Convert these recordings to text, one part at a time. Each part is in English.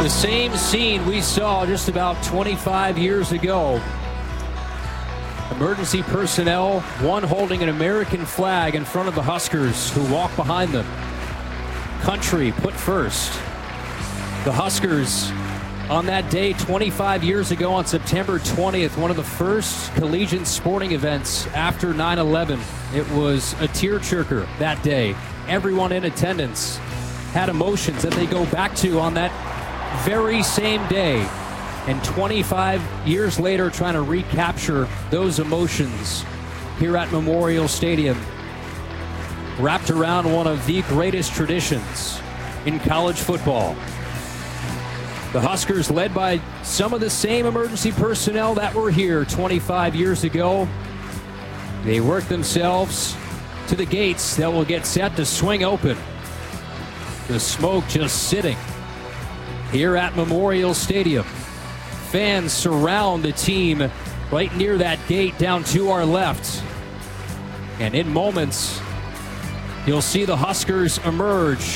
The same scene we saw just about 25 years ago. Emergency personnel, one holding an American flag in front of the Huskers who walk behind them. Country put first. The Huskers on that day 25 years ago on September 20th, one of the first collegiate sporting events after 9/11. It was a tearjerker that day. Everyone in attendance had emotions that they go back to on that very same day, and 25 years later trying to recapture those emotions here at Memorial Stadium, wrapped around one of the greatest traditions in college football. The Huskers led by some of the same emergency personnel that were here 25 years ago. They work themselves to the gates that will get set to swing open. The smoke just sitting here at Memorial Stadium. Fans surround the team right near that gate down to our left. And in moments, you'll see the Huskers emerge.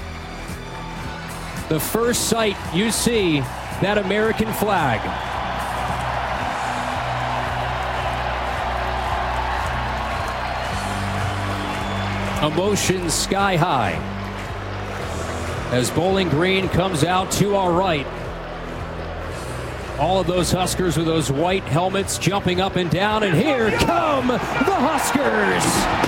The first sight you see, that American flag. Emotions sky high as Bowling Green comes out to our right. All of those Huskers with those white helmets jumping up and down, and here come the Huskers!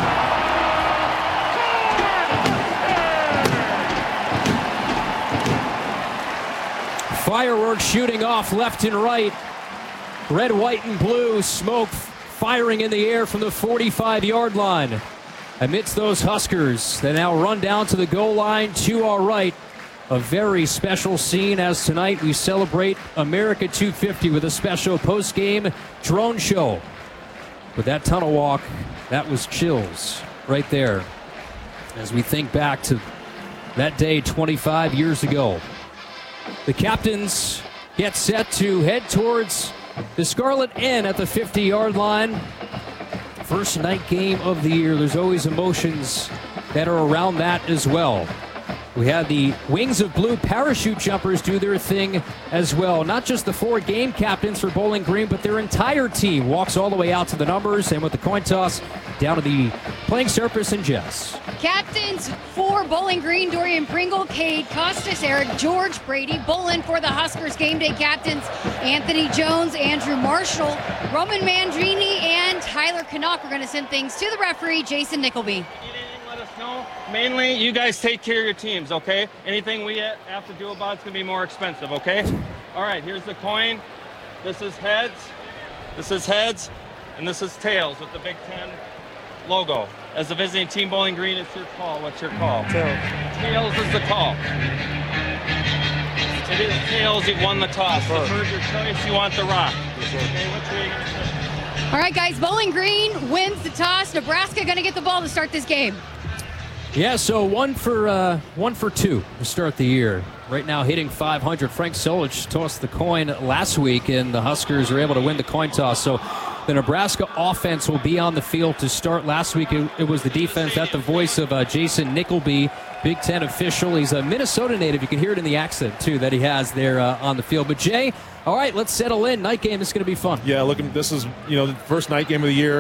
Fireworks shooting off left and right. Red, white, and blue smoke firing in the air from the 45-yard line. Amidst those Huskers, they now run down to the goal line to our right. A very special scene as tonight we celebrate America 250 with a special post-game drone show. But that tunnel walk, that was chills right there as we think back to that day 25 years ago. The captains get set to head towards the Scarlet Inn at the 50-yard line. First night game of the year. There's always emotions that are around that as well. We had the Wings of Blue parachute jumpers do their thing as well. Not just the four game captains for Bowling Green, but their entire team walks all the way out to the numbers, and with the coin toss down to the playing surface and Jess. Captains for Bowling Green: Dorian Pringle, Cade Costas, Eric George, Brady Bolin. For the Huskers game day captains: Anthony Jones, Andrew Marshall, Roman Mandrini, and Tyler Knock. We're going to send things to the referee, Jason Nickleby. Let us know. Mainly, you guys take care of your teams, okay? Anything we have to do about it's going to be more expensive, okay? All right, here's the coin. This is heads, and this is tails with the Big Ten logo. As the visiting team, Bowling Green, it's your call. What's your call? Tails. Tails is the call. It is tails. You won the toss. Deferred your choice. You want the rock. Okay, which way are you going to say? All right, guys, Bowling Green wins the toss. Nebraska going to get the ball to start this game. Yeah, so one for two to start the year. Right now hitting 500. Frank Solich tossed the coin last week, and the Huskers are able to win the coin toss. So the Nebraska offense will be on the field to start. Last week it was the defense at the voice of Jason Nickleby, Big Ten official. He's a Minnesota native. You can hear it in the accent, too, that he has there on the field. But, Jay, all right, let's settle in. Night game is going to be fun. Yeah, this is, the first night game of the year.